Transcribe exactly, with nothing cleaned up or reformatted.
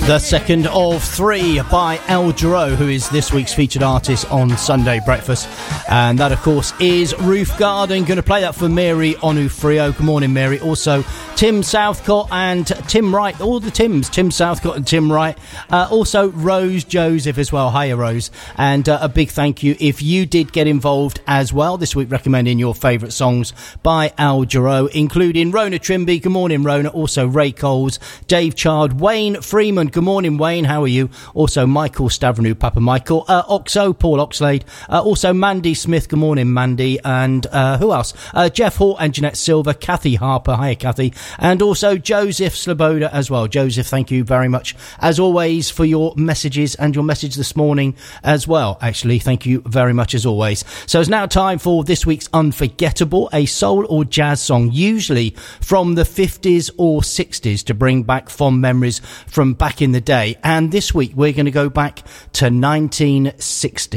The second of three by Al Jarreau, who is this week's featured artist on Sunday Breakfast. And that, of course, is Roof Garden. Going to play that for Mary Onufrio. Good morning, Mary. Also, Tim Southcott and Tim Wright. All the Tims. Tim Southcott and Tim Wright. Uh, also, Rose Joseph as well. Hiya, Rose. And uh, a big thank you if you did get involved as well this week, recommending your favourite songs by Al Jarreau, including Rona Trimby. Good morning, Rona. Also, Ray Coles, Dave Chard, Wayne Freeman. Good morning, Wayne. How are you? Also, Michael Stavranu, Papa Michael. Uh, Oxo, Paul Oxlade. Uh, also, Mandy Smith. Good morning, Mandy. And uh, who else? Uh, Jeff Hall and Jeanette Silver. Kathy Harper. Hiya, Kathy. And also, Joseph Sloboda as well. Joseph, thank you very much, as always, for your messages and your message this morning as well. Actually, thank you very much, as always. So it's now time for this week's Unforgettable, a soul or jazz song, usually from the fifties or sixties, to bring back fond memories from back in the day. And this week we're going to go back to nineteen sixty.